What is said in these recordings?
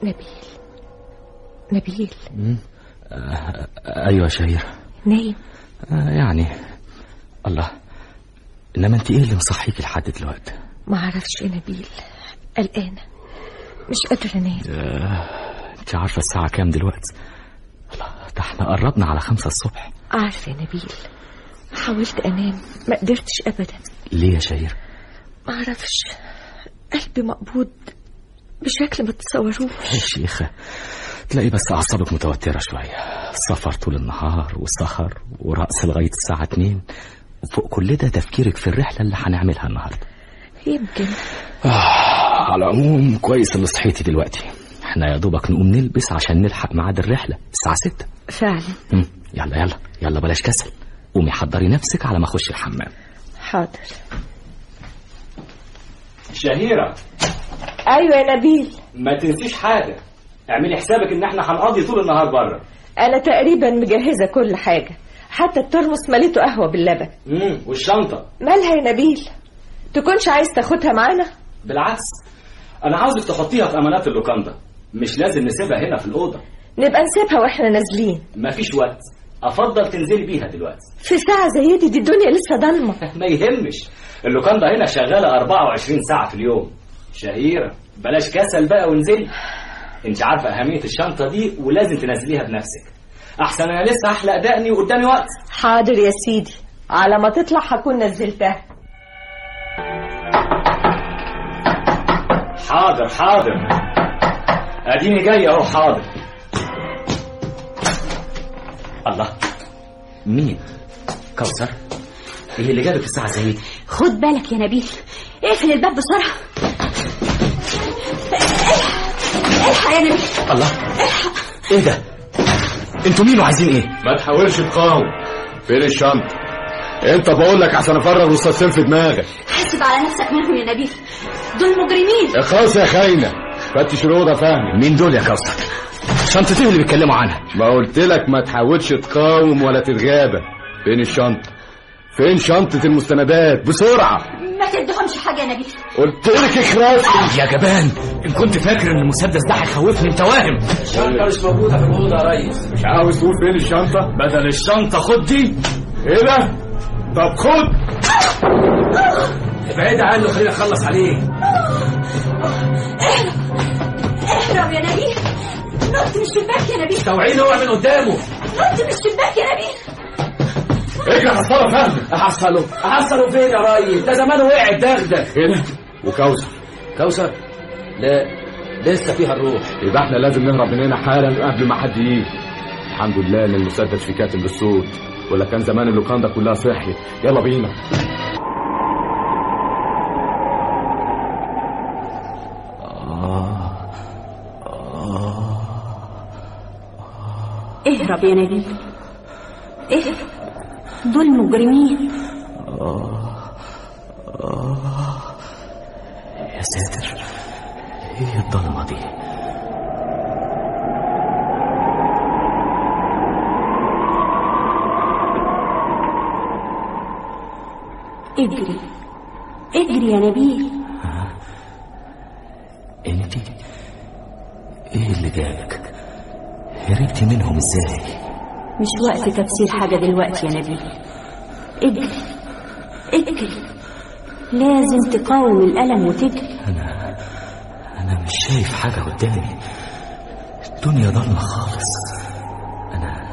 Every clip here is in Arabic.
نبيل. ايوه شهير. نايم؟ يعني. الله، انما انت ايه اللي مصحيكي لحد دلوقتي؟ ما اعرفش يا نبيل، قلقانه مش قادره انام. انت عارفه الساعه كام دلوقتي؟ الله، ده احنا قربنا على 5 الصبح. عارفه يا نبيل، حاولت انام ما قدرتش ابدا. ليه يا شهير؟ ما اعرفش، قلبي مقبوض بشكل ما تتصوروش. يا شيخه، تلاقي بس اعصابك متوتره شويه، سفر طول النهار وسهر ورقص لغايه الساعه 2، وفوق كل ده تفكيرك في الرحله اللي هنعملها النهارده. يمكن. على العموم كويس اللي صحيتي دلوقتي، احنا يا دوبك نقوم نلبس عشان نلحق ميعاد الرحله الساعه 6 فعلا. يلا يلا يلا، بلاش كسل، قومي حضري نفسك على ما اخش الحمام. حاضر. شهيره. ايوه يا نبيل. ما تنسيش حاجه، اعملي حسابك ان احنا هنقضي طول النهار بره. انا تقريبا مجهزه كل حاجه، حتى الترمس مليته قهوه باللبن. والشنطه مالها يا نبيل؟ تكونش عايز تاخدها معانا؟ بالعكس، انا عاوزك تحطيها في امانات اللوكاندا، مش لازم نسيبها هنا في الاوضه. نبقى نسيبها واحنا نازلين. مفيش وقت، افضل تنزلي بيها دلوقتي. في ساعه زي دي الدنيا لسه ضلمه. ما يهمش، اللوكاندا هنا شغاله 24 ساعه في اليوم. شهيره، بلاش كسل بقى وانزلي، انت عارفه اهميه الشنطه دي ولازم تنزليها بنفسك، احسن انا لسه هحلق دقني وقدامي وقت. حاضر يا سيدي، على ما تطلع هكون نزلتها. حاضر حاضر، اديني جاي اهو. حاضر. الله، مين؟ كوثر؟ ايه اللي جابك الساعه زي دي؟ خد بالك يا نبيل، اقفل الباب بسرعه. الحق يا نبيل. الله، ايه ده؟ انتوا مين وعايزين ايه؟ ما تحاولش تقاوم. فين الشنطه؟ انت بقول لك عشان افرغ رصاصين في دماغك. حاسب على نفسك منهم يا نبيل، دول مجرمين. اخلص يا خاينه، فتش الاوضه. فاهم مين دول يا كوثر؟ شنطتي اللي بيتكلموا عنها. ما قلت لك ما تحاولش تقاوم ولا تتغابى. فين الشنطه؟ فين شنطه المستندات؟ بسرعه. ما تدهمش حاجه يا نبيل. قلت لك اخرس يا جبان، ان كنت فاكر ان المسدس ده هيخوفني انت واهم. الشنطه مش موجوده في الاوضه يا ريس. مش عاوز تقول فين الشنطه؟ بدل الشنطه خد دي. ايه ده؟ طب خد. ابعد عنه، خلينا نخلص عليه. اهرب يا نبيل، نط من الشباك يا نبيل. استوعيني، اوعى من قدامه. نط من الشباك يا نبيل. اجري حصله. فاهم؟ احصله فين يا ريس؟ ده زمانه وقع الدغدغ. هنا. وكوثر؟ كوثر؟ لا، لسه فيها الروح. يبقى احنا لازم نهرب من هنا حالا قبل ما حد يجي. الحمد لله ان المسدس في كاتم بالصوت، ولا كان زمان اللوكاندا كلها صحي. يلا بينا. اهرب يا نبيل، اهرب، دول مجرمين. يا ساتر، ايه الضلمه دي؟ اجري اجري يا نبيل. انتي ايه اللي جابك؟ هربتي منهم ازاي؟ مش وقت تفسير حاجة دلوقتي يا نبيل. اجري اجري، لازم تقاوم الألم وتجري. أنا مش شايف حاجة قدامي، الدنيا ضلمة خالص. أنا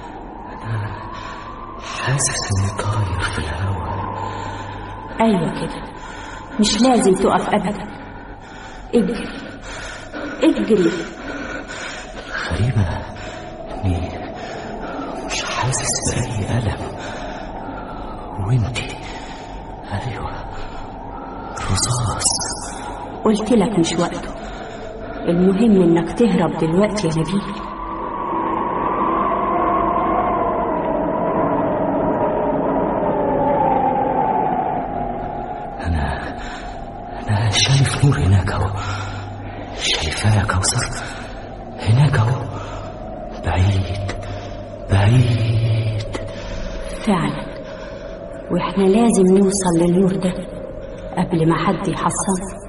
حاسس إني طاير في الهواء. أيوة كده، مش لازم تقف أبدا. اجري اجري. غريبة إني مش حاسس بأي ألم، وإنتي أيوة رصاص. قلت لك مش وقته، المهم إنك تهرب دلوقتي يا نبيل. أنا شايف نور هناك أهو. شايفاه يا كوثر؟ هناك أهو، بعيد بعيد فعلا، واحنا لازم نوصل للنور ده قبل ما حد يحصل.